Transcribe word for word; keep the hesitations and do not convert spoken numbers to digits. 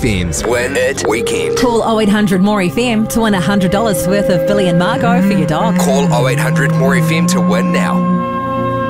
F M's Win It Weekend. Call oh eight hundred more F M to win one hundred dollars worth of Billy and Margot for your dog. Call oh eight hundred more F M to win now.